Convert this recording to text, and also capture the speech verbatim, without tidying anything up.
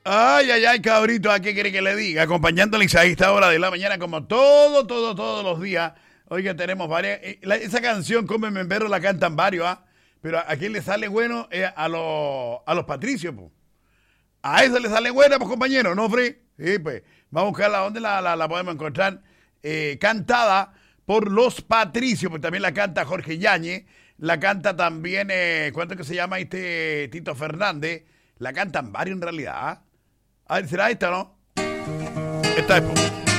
Ay, ay, ay, cabrito, ¿a qué quiere que le diga? Acompañándole a esta hora de la mañana, como todo, todo, todos los días. Oiga, tenemos varias. eh, la- esa canción, Cómeme en Perro, la cantan varios, ¿ah? Pero a, a quién le sale bueno es a los, a los patricios, pues. A eso le sale buena, pues, compañero, ¿no, Free? Sí, pues. Vamos a buscarla, ¿dónde la, la, la podemos encontrar? Eh, cantada por los patricios, pues también la canta Jorge Yáñez, la canta también, eh, ¿cuánto que se llama este Tito Fernández? La cantan varios en realidad, ¿ah? A ver, ¿será esta o no? Esta es, pues.